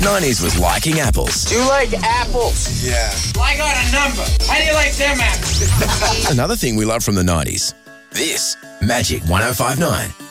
90s was liking apples. Do you like apples? Yeah. Well, I got a number. How do you like them apples? Another thing we love from the 90s. This, Magic 105.9.